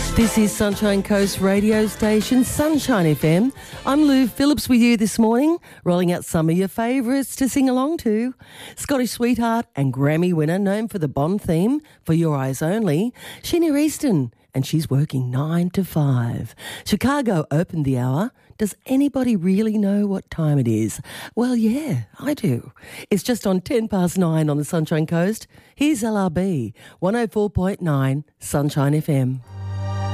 This is Sunshine Coast radio station, Sunshine FM. I'm Lou Phillips with you this morning, rolling out some of your favourites to sing along to. Scottish sweetheart and Grammy winner, known for the Bond theme, For Your Eyes Only, Sheena Easton, and she's working 9 to 5. Chicago opened the hour. Does anybody really know what time it is? Well, yeah, I do. It's just on 10 past 9 on the Sunshine Coast. Here's LRB, 104.9 Sunshine FM.